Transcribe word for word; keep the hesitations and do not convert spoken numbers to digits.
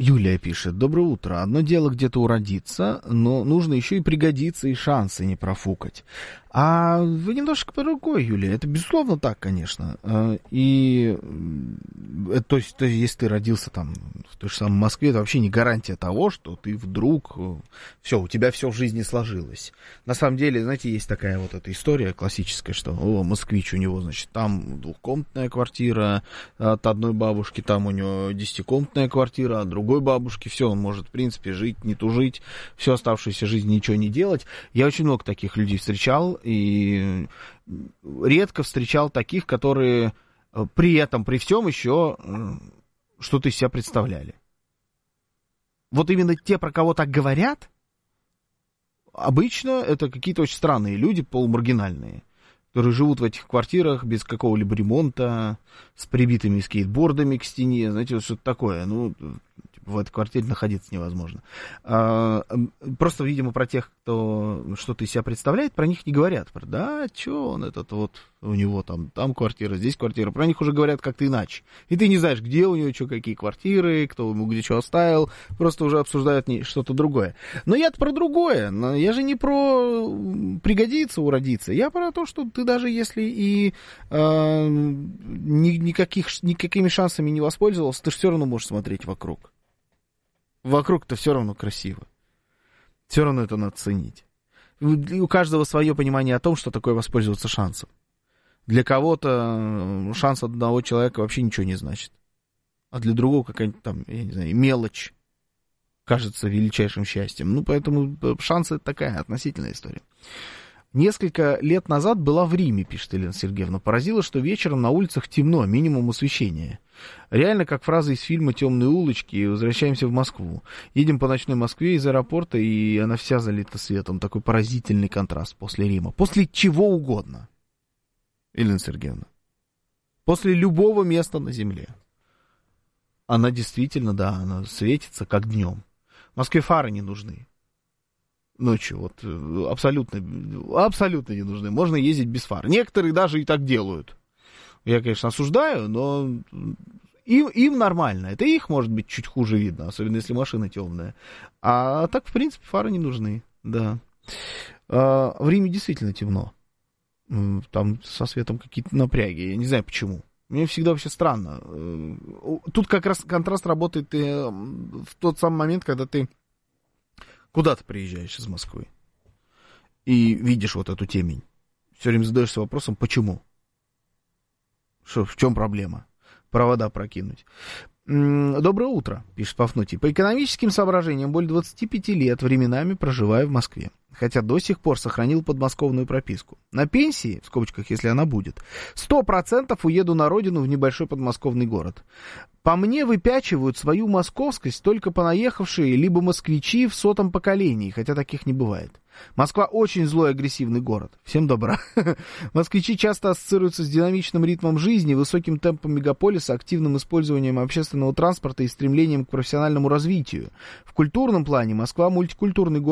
Юлия пишет. Доброе утро. Одно дело где-то уродиться, но нужно еще и пригодиться, и шансы не профукать. А вы немножко по-другой, Юлия. Это безусловно так, конечно. И то есть, то есть, если ты родился там в той же самой Москве, это вообще не гарантия того, что ты вдруг... Все, у тебя все в жизни сложилось. На самом деле, знаете, есть такая вот эта история классическая, что, о, москвич у него, значит, там двухкомнатная квартира от одной бабушки, там у него десятикомнатная квартира от другой бабушки. Все, он может, в принципе, жить, не тужить, всю оставшуюся жизнь ничего не делать. Я очень много таких людей встречал, и редко встречал таких, которые при этом, при всем еще что-то из себя представляли. Вот именно те, про кого так говорят, обычно это какие-то очень странные люди, полумаргинальные, которые живут в этих квартирах без какого-либо ремонта, с прибитыми скейтбордами к стене, знаете, вот что-то такое. Ну, в этой квартире находиться невозможно. А, просто, видимо, про тех, кто что-то из себя представляет, про них не говорят. Про, да, что он этот вот, у него там, там квартира, здесь квартира. Про них уже говорят как-то иначе. И ты не знаешь, где у него что, какие квартиры, кто ему где что оставил. Просто уже обсуждают что-то другое. Но я-то про другое. Я же не про пригодиться, уродиться. Я про то, что ты даже если и э, ни, никаких, никакими шансами не воспользовался, ты же все равно можешь смотреть вокруг. Вокруг-то все равно красиво. Все равно это надо ценить. У каждого свое понимание о том, что такое воспользоваться шансом. Для кого-то шанс одного человека вообще ничего не значит. А для другого какая-нибудь там, я не знаю, мелочь кажется величайшим счастьем. Ну, поэтому шансы это такая относительная история. Несколько лет назад была в Риме, пишет Елена Сергеевна. Поразило, что вечером на улицах темно, минимум освещения. Реально, как фраза из фильма «Темные улочки», возвращаемся в Москву. Едем по ночной Москве из аэропорта, и она вся залита светом. Такой поразительный контраст после Рима. После чего угодно, Елена Сергеевна. После любого места на земле. Она действительно, да, она светится, как днем. В Москве фары не нужны. Ночью, вот, абсолютно, абсолютно не нужны. Можно ездить без фар. Некоторые даже и так делают. Я, конечно, осуждаю, но им, им нормально. Это их, может быть, чуть хуже видно, особенно если машина темная. А так, в принципе, фары не нужны, да. А, в Риме действительно темно. Там со светом какие-то напряги. Я не знаю, почему. Мне всегда вообще странно. Тут как раз контраст работает в тот самый момент, когда ты куда-то приезжаешь из Москвы и видишь вот эту темень. Все время задаешься вопросом, почему? Что, в чем проблема? Провода прокинуть. Доброе утро, пишет Пафнутий. По экономическим соображениям более двадцати пяти лет временами проживаю в Москве. Хотя до сих пор сохранил подмосковную прописку. На пенсии, в скобочках, если она будет, сто процентов уеду на родину в небольшой подмосковный город. По мне выпячивают свою московскость только понаехавшие либо москвичи в сотом поколении, хотя таких не бывает. Москва очень злой и агрессивный город. Всем добра. Москвичи часто ассоциируются с динамичным ритмом жизни, высоким темпом мегаполиса, активным использованием общественного транспорта и стремлением к профессиональному развитию. В культурном плане Москва мультикультурный город.